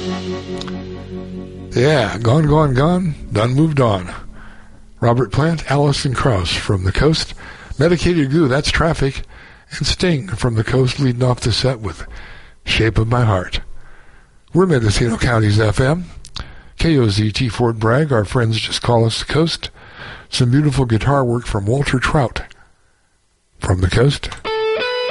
Yeah, Gone, Gone, Gone, Done Moved On. Robert Plant, Alison Krauss from the Coast. Medicated Goo, that's Traffic. And Sting from the Coast leading off the set with Shape of My Heart. We're Mendocino County's FM. KOZT Fort Bragg, our friends just call us the Coast. Some beautiful guitar work from Walter Trout from the Coast.